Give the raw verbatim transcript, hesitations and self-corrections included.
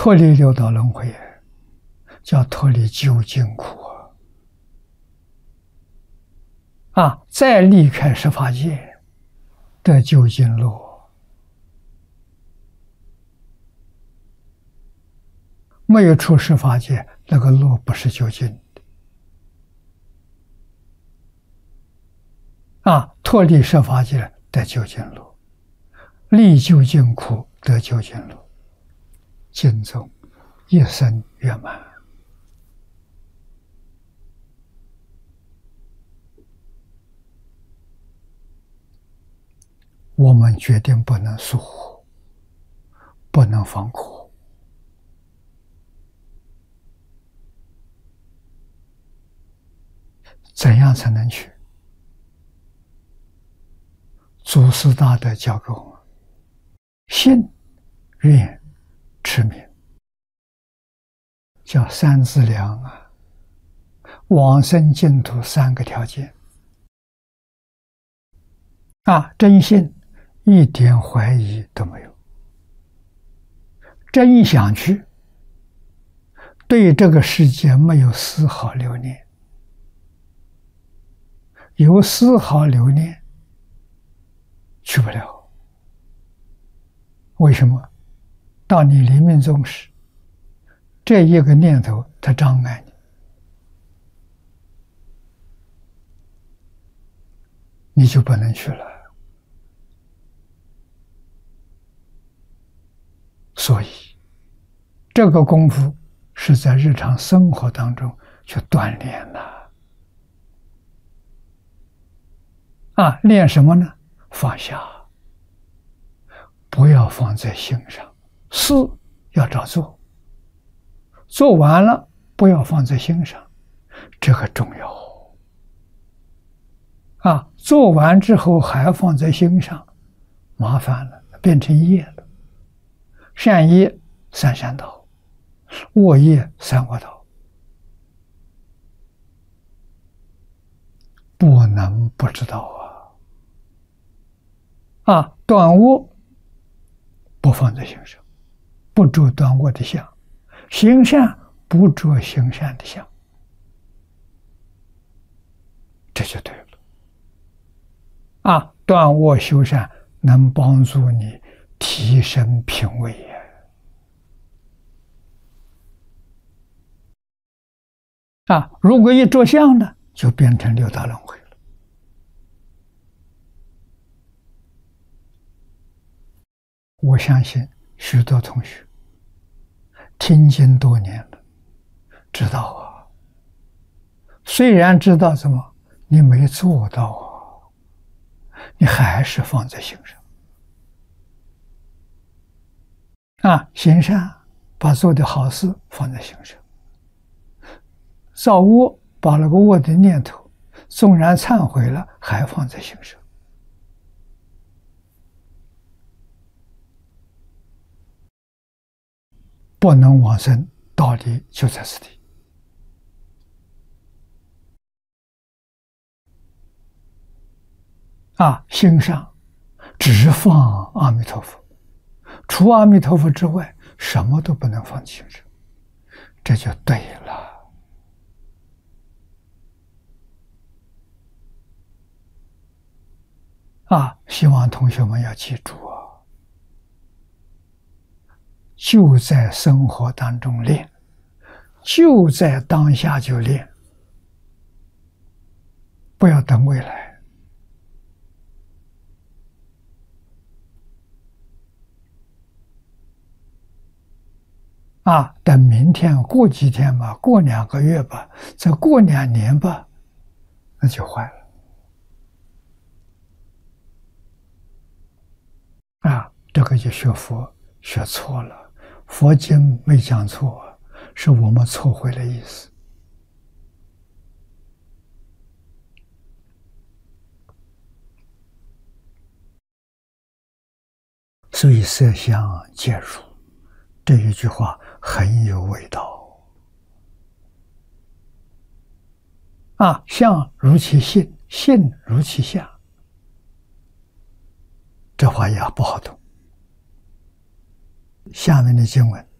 脱离六道轮回，叫脱离究竟苦啊！啊，再离开十法界，得究竟路。没有出十法界，那个路不是究竟的。啊，脱离十法界得究竟路，离究竟苦得究竟路，尽宗一生圆满。我们决定不能疏忽，不能放过。怎样才能去？祖师大德教给我们：信、愿、持名，叫三资粮啊，往生净土三个条件啊！真信，一点怀疑都没有；真想去，对这个世界没有丝毫留念。有丝毫留念，去不了。为什么？到你临命终时，这一个念头它障碍你，你就不能去了。所以，这个功夫是在日常生活当中去锻炼的。啊，练什么呢？放下，不要放在心上，事要照做，做完了不要放在心上，这个重要。啊，做完之后还放在心上，麻烦了，变成业了。善业三善道，恶业三恶道，不能不知道啊。啊，断恶不放在心上，不着断恶的相；行善不着行善的相，这就对了。啊，断恶修善能帮助你提升品位呀。啊，如果一着相呢，就变成六道轮回了。我相信许多同学听经多年了，知道啊。虽然知道怎么，你没做到啊，你还是放在心上。啊，行善，把做的好事放在心上；造恶，把那个恶的念头，纵然忏悔了，还放在心上。不能往生，道理就在此地。啊，心上只放阿弥陀佛，除阿弥陀佛之外，什么都不能放心上，这就对了。啊，希望同学们要记住啊。就在生活当中练，就在当下就练，不要等未来。啊，等明天，过几天吧，过两个月吧，再过两年吧，那就坏了。啊，这个就学佛学错了。佛经没讲错，是我们错会了意思。所以色相皆如，这一句话很有味道。啊，相如其性，性如其相，这话也不好懂。下面的经文